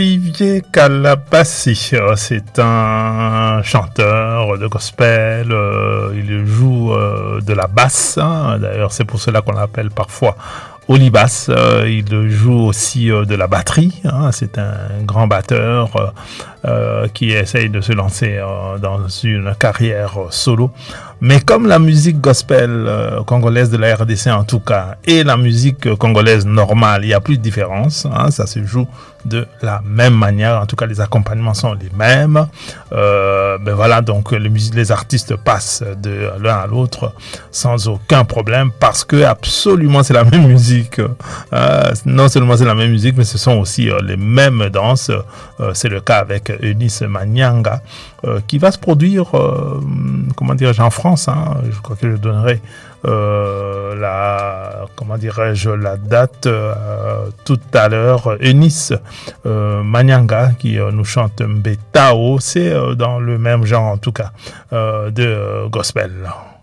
Olivier Calabassi, c'est un chanteur de gospel, il joue de la basse, hein. D'ailleurs c'est pour cela qu'on l'appelle parfois Olibas. Il joue aussi de la batterie, hein. C'est un grand batteur qui essaye de se lancer dans une carrière solo. Mais comme la musique gospel congolaise de la RDC en tout cas et la musique congolaise normale, il n'y a plus de différence, hein, ça se joue de la même manière, en tout cas les accompagnements sont les mêmes. Ben voilà, donc les artistes passent de l'un à l'autre sans aucun problème parce que absolument c'est la même musique. Non seulement c'est la même musique, mais ce sont aussi les mêmes danses. C'est le cas avec Eunice Manyanga qui va se produire, comment dirais-je, en France. Hein, je crois que je donnerai la date tout à l'heure. Eunice Manyanga qui nous chante Mbetao, c'est dans le même genre en tout cas de gospel.